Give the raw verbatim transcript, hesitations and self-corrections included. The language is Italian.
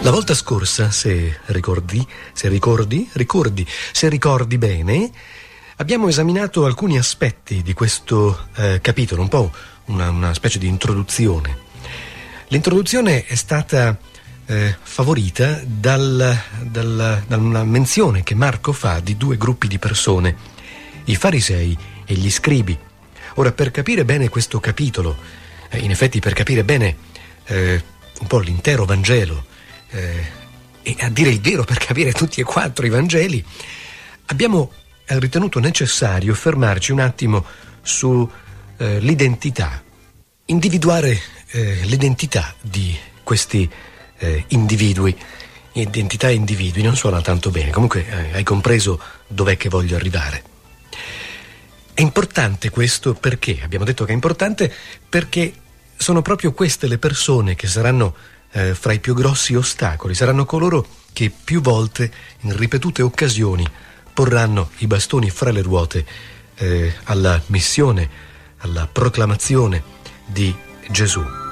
La volta scorsa, se ricordi, se ricordi, ricordi, se ricordi bene, abbiamo esaminato alcuni aspetti di questo eh, capitolo, un po' una, una specie di introduzione. L'introduzione è stata eh, favorita dal, dal, da una menzione che Marco fa di due gruppi di persone, i farisei e gli scribi. Ora, per capire bene questo capitolo, eh, in effetti per capire bene eh, un po' l'intero Vangelo, Eh, e a dire il vero per capire tutti e quattro i Vangeli, abbiamo eh, ritenuto necessario fermarci un attimo su eh, l'identità, individuare eh, l'identità di questi eh, individui. Identità e individui non suona tanto bene, comunque eh, hai compreso dov'è che voglio arrivare. È importante questo perché? Abbiamo detto che è importante perché sono proprio queste le persone che saranno Eh, fra i più grossi ostacoli, saranno coloro che più volte, in ripetute occasioni, porranno i bastoni fra le ruote eh, alla missione, alla proclamazione di Gesù.